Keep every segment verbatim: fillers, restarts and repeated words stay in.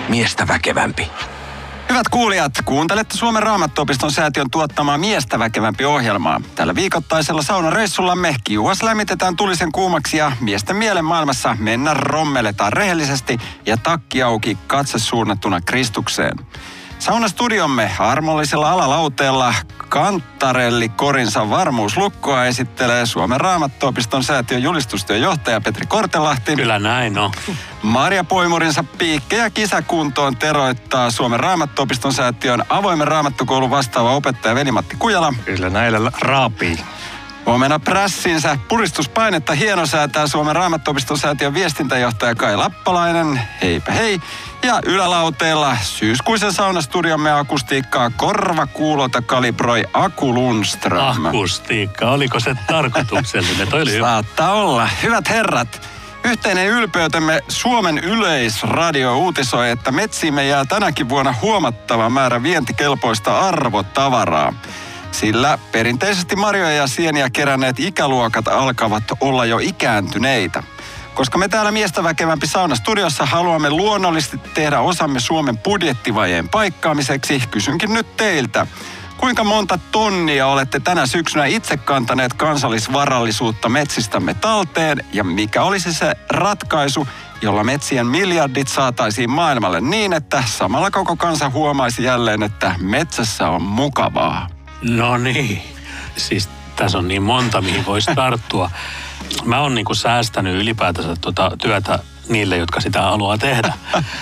Miestä väkevämpi. Hyvät kuulijat, kuuntelette Suomen Raamattuopiston säätiön tuottamaa Miestä väkevämpi -ohjelmaa. Tällä viikoittaisella saunareissullamme kiuas lämmitetään tulisen kuumaksi ja miesten mielen maailmassa mennä rommeletaan rehellisesti ja takki auki, katse suunnattuna Kristukseen. Saunastudiomme armollisella alalauteella Kantarelli Korinsa varmuuslukkoa esittelee Suomen Raamattuopiston säätiön julistustyön johtaja Petri Kortelahti. Kyllä näin on. Marja Poimurinsa piikkejä kisäkuntoon teroittaa Suomen Raamattuopiston säätiön avoimen raamattukoulun vastaava opettaja Veli-Matti Kujala. Kyllä näillä raapii. Huomenna prässinsä puristuspainetta hienosäätää Suomen Raamattuopiston säätiön viestintäjohtaja Kai Lappalainen. Heipä hei. Ja ylälauteella syyskuisen saunastudiomme akustiikkaa korvakuulota kalibroi Aku Lundström. Akustiikka, oliko se tarkoituksellinen? Toi oli Saattaa olla. Hyvät herrat, yhteinen ylpeytemme Suomen Yleisradio uutisoi, että metsiimme jää tänäkin vuonna huomattava määrä vientikelpoista arvotavaraa. Sillä perinteisesti marjoja ja sieniä keränneet ikäluokat alkavat olla jo ikääntyneitä. Koska me täällä Miestä väkevämpi saunastudiossa haluamme luonnollisesti tehdä osamme Suomen budjettivajeen paikkaamiseksi, kysynkin nyt teiltä. Kuinka monta tonnia olette tänä syksynä itse kantaneet kansallisvarallisuutta metsistämme talteen ja mikä olisi se ratkaisu, jolla metsien miljardit saataisiin maailmalle niin, että samalla koko kansa huomaisi jälleen, että metsässä on mukavaa? No niin, siis tässä on niin monta, mihin voisi tarttua. Mä oon niinku säästänyt ylipäätänsä tuota työtä niille, jotka sitä haluaa tehdä.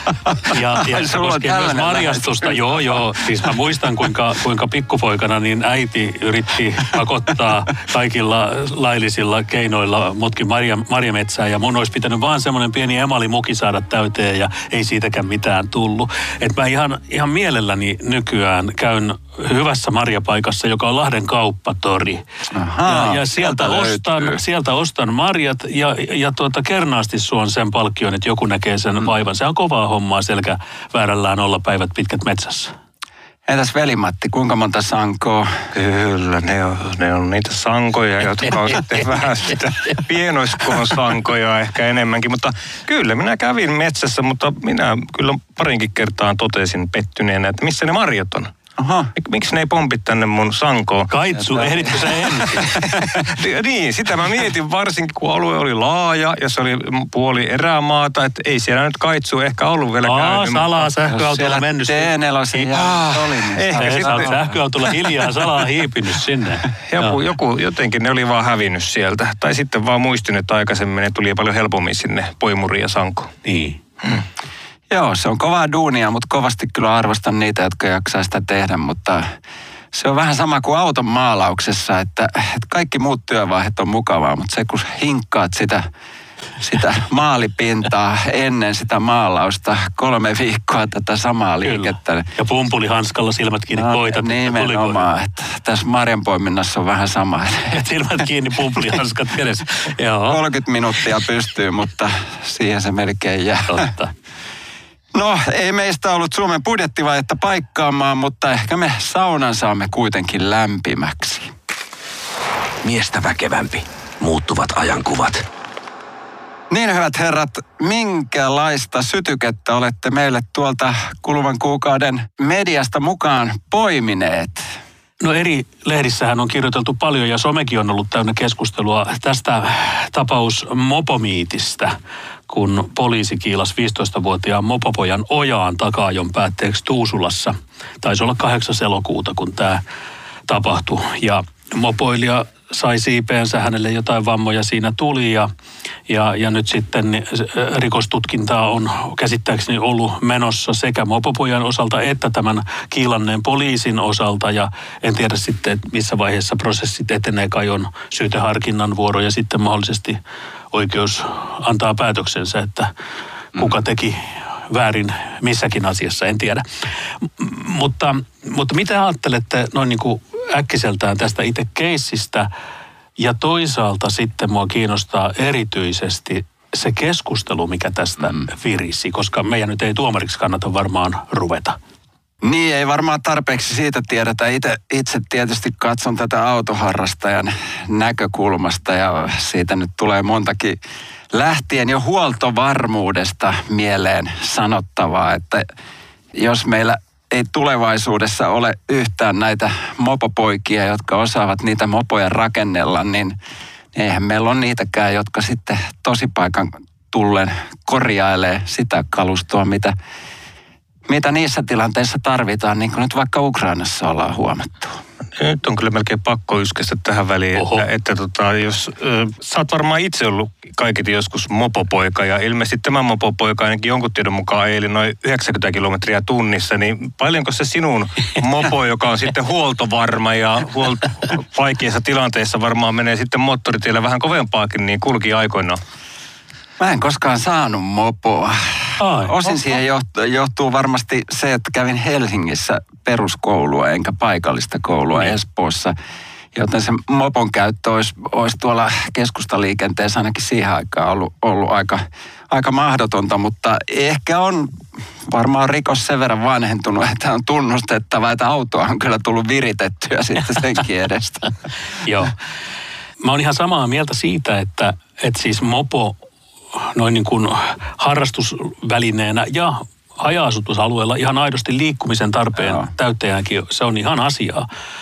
Ja, ja se koskee myös marjastusta. Joo, joo. Siis mä muistan, kuinka, kuinka pikkupoikana niin äiti yritti pakottaa kaikilla laillisilla keinoilla mutkin marja, marjametsää. Ja mun olisi pitänyt vaan semmoinen pieni emalimuki saada täyteen ja ei siitäkään mitään tullut. Että mä ihan, ihan mielelläni nykyään käyn hyvässä marjapaikassa, joka on Lahden kauppatori. Ahaa, ja ja sieltä, ostan, sieltä ostan marjat ja, ja tuota, kernaasti suon sen palkkion, että joku näkee sen vaivan. Se on kovaa hommaa selkä väärällään olla päivät pitkät metsässä. Entäs Veli-Matti, kuinka monta sankoa? Kyllä, ne on, ne on niitä sankoja, jotka on sitten vähän sitä pienoiskoon sankoja ehkä enemmänkin. Mutta kyllä, minä kävin metsässä, mutta minä kyllä parinkin kertaan totesin pettyneenä, että missä ne marjat on. Aha. Miksi ne ei pompi tänne mun sankoon? Kaitsu, ehditkö sä ensin? Niin, sitä mä mietin varsinkin, kun alue oli laaja ja se oli puoli erämaata, että ei siellä nyt kaitsu ehkä ollut vielä Aa, käynyt. salaa sähköautolla mennyt. T neljä ja oli niin. Ehkä Sä oot sitten sähköautolla hiljaa salaa hiipinyt sinne. joku, joku, jotenkin ne oli vaan hävinnyt sieltä. Tai sitten vaan muistin, että aikaisemmin ne tuli paljon helpommin sinne Poimuriin ja Sankoon. Niin. Hmm. Joo, se on kovaa duunia, mutta kovasti kyllä arvostan niitä, jotka jaksaa sitä tehdä, mutta se on vähän sama kuin auton maalauksessa, että, että kaikki muut työvaiheet on mukavaa, mutta se kun hinkkaat sitä, sitä maalipintaa ennen sitä maalausta kolme viikkoa tätä samaa liikettä. Kyllä. Ja pumpulihanskalla silmät kiinni No, koitat. nimenomaan, että tässä marjanpoiminnassa on vähän sama. Silmät kiinni, pumpulihanskat kädessä. Joo. kolmekymmentä minuuttia pystyy, mutta siihen se melkein jää. Totta. No, ei meistä ollut Suomen budjettivajetta paikkaamaan, mutta ehkä me saunan saamme kuitenkin lämpimäksi. Miestä väkevämpi. Muuttuvat ajankuvat. Niin, hyvät herrat, minkälaista sytykettä olette meille tuolta kuluvan kuukauden mediasta mukaan poimineet? No eri lehdissähän on kirjoiteltu paljon ja somekin on ollut täynnä keskustelua tästä tapaus mopomiitistä, kun poliisi kiilasi viisitoistavuotiaan mopopojan ojaan taka-ajon päätteeksi Tuusulassa. Taisi olla kahdeksas elokuuta, kun tämä tapahtui. Ja mopoilija sai siipeensä, hänelle jotain vammoja siinä tuli ja, ja, ja nyt sitten rikostutkintaa on käsittääkseni ollut menossa sekä mopopojan osalta että tämän kiilanneen poliisin osalta ja en tiedä sitten, että missä vaiheessa prosessit etenee, kai on syyteharkinnan vuoro ja sitten mahdollisesti oikeus antaa päätöksensä, että kuka teki väärin missäkin asiassa, en tiedä. M- mutta, mutta mitä ajattelette noin niin kuin äkkiseltään tästä itse keissistä ja toisaalta sitten mua kiinnostaa erityisesti se keskustelu, mikä tästä virisi, koska meidän nyt ei tuomariksi kannata varmaan ruveta. Niin, ei varmaan tarpeeksi siitä tiedetä. Itse, itse tietysti katson tätä autoharrastajan näkökulmasta ja siitä nyt tulee montakin lähtien jo huoltovarmuudesta mieleen sanottavaa, että jos meillä ei tulevaisuudessa ole yhtään näitä mopopoikia, jotka osaavat niitä mopoja rakennella, niin eihän meillä ole niitäkään, jotka sitten tosipaikan tullen korjailee sitä kalustoa, mitä, mitä niissä tilanteissa tarvitaan, niin kuin nyt vaikka Ukrainassa ollaan huomattu. Nyt on kyllä melkein pakko yskästä tähän väliin, Oho. että, että tota, jos ö, sä oot varmaan itse ollut kaiketi joskus mopopoika ja ilmeisesti tämä mopopoika ainakin jonkun tiedon mukaan eli noin yhdeksänkymmentä kilometriä tunnissa, niin paljonko se sinun mopo, joka on sitten huoltovarma ja huolto, vaikeissa tilanteissa varmaan menee sitten moottoritiellä vähän kovempaakin, niin kulki aikoinaan? Mä en koskaan saanut mopoa. Ai, Osin oho. siihen johtuu, johtuu varmasti se, että kävin Helsingissä peruskoulua enkä paikallista koulua Niin. Espoossa. Joten se mopon käyttö olisi, olisi tuolla keskustaliikenteessä ainakin siihen aikaan ollut, ollut aika, aika mahdotonta. Mutta ehkä on varmaan rikos sen verran vanhentunut, että on tunnustettava, että autoa on kyllä tullut viritettyä sitten senkin edestä. Joo. Mä oon ihan samaa mieltä siitä, että, että siis mopo noin niin kuin harrastusvälineenä ja haja-asutusalueella ihan aidosti liikkumisen tarpeen Joo. täyttäjänkin, se on ihan asiaa.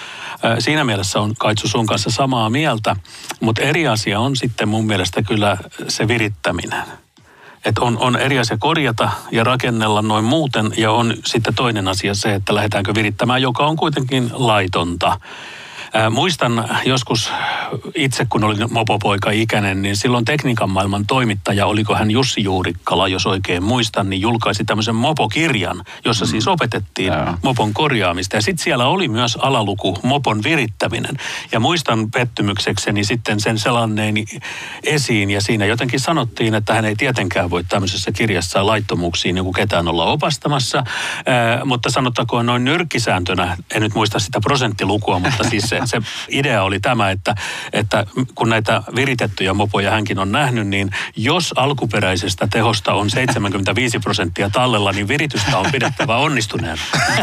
Siinä mielessä on Kaitsu sun kanssa samaa mieltä, mutta eri asia on sitten mun mielestä kyllä se virittäminen. Että on, on eri asia korjata ja rakennella noin muuten ja on sitten toinen asia se, että lähdetäänkö virittämään, joka on kuitenkin laitonta. Ää, muistan joskus itse, kun olin mopopoika-ikäinen, niin silloin tekniikan maailman toimittaja, oliko hän Jussi Juurikkala, jos oikein muistan, niin julkaisi tämmöisen mopokirjan, jossa mm. siis opetettiin Jaa. mopon korjaamista. Ja sitten siellä oli myös alaluku mopon virittäminen. Ja muistan pettymyksekseni sitten sen selanneeni esiin, ja siinä jotenkin sanottiin, että hän ei tietenkään voi tämmöisessä kirjassa laittomuuksiin niin kuin ketään olla opastamassa. Ää, mutta sanottakoon noin nyrkkisääntönä, en nyt muista sitä prosenttilukua, mutta siis se, se idea oli tämä, että, että kun näitä viritettyjä mopoja hänkin on nähnyt, niin jos alkuperäisestä tehosta on seitsemänkymmentäviisi prosenttia tallella, niin viritystä on pidettävä onnistuneena.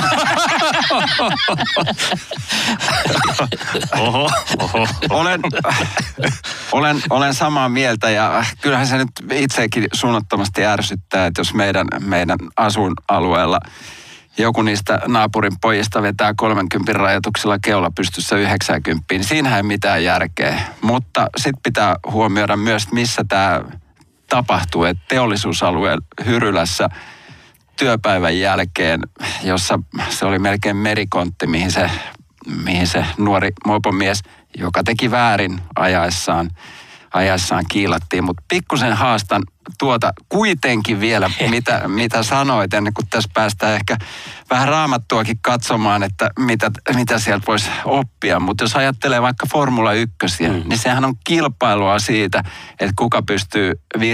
Oho, oho. Olen, olen, olen samaa mieltä ja kyllähän se nyt itsekin suunnattomasti ärsyttää, että jos meidän, meidän asuinalueella joku niistä naapurin pojista vetää kolmenkympin rajoituksella keula pystyssä yhdeksänkymmentä, niin siinähän ei mitään järkeä. Mutta sitten pitää huomioida myös, missä tämä tapahtuu, että teollisuusalueen Hyrylässä työpäivän jälkeen, jossa se oli melkein merikontti, mihin se, mihin se nuori mopomies, joka teki väärin ajaessaan, ajaessaan kiilattiin. Mutta pikkusen haastan tuota kuitenkin vielä, mitä, mitä sanoit, ennen kuin tässä päästään ehkä vähän raamattuakin katsomaan, että mitä, mitä sieltä voisi oppia. Mutta jos ajattelee vaikka Formula yksi, mm. niin sehän on kilpailua siitä, että kuka pystyy